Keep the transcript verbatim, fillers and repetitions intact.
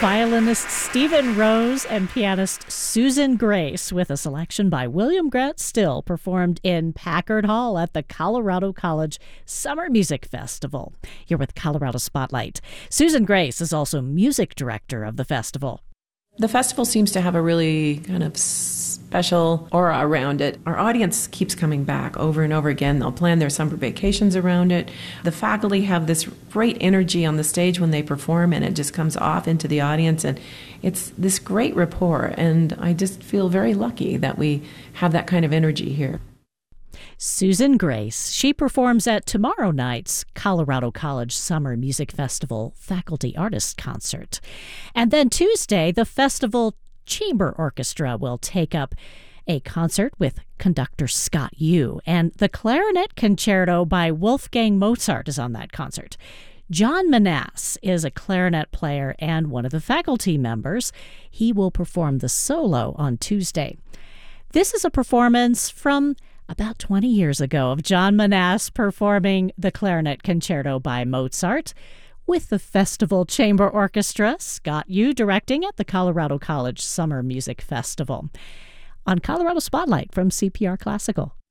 violinist Stephen Rose and pianist Susan Grace with a selection by William Grant Still performed in Packard Hall at the Colorado College Summer Music Festival. Here with Colorado Spotlight. Susan Grace is also music director of the festival. The festival seems to have a really kind of special aura around it. Our audience keeps coming back over and over again. They'll plan their summer vacations around it. The faculty have this great energy on the stage when they perform, and it just comes off into the audience, and it's this great rapport, and I just feel very lucky that we have that kind of energy here. Susan Grace. She performs at tomorrow night's Colorado College Summer Music Festival Faculty Artist Concert. And then Tuesday, the festival chamber orchestra will take up a concert with conductor Scott Yu, and the clarinet concerto by Wolfgang Mozart is on that concert. John Manasse is a clarinet player and one of the faculty members. He will perform the solo on Tuesday. This is a performance from about twenty years ago of John Manasse performing the clarinet concerto by Mozart with the Festival Chamber Orchestra, Scott Yu directing at the Colorado College Summer Music Festival. On Colorado Spotlight from C P R Classical.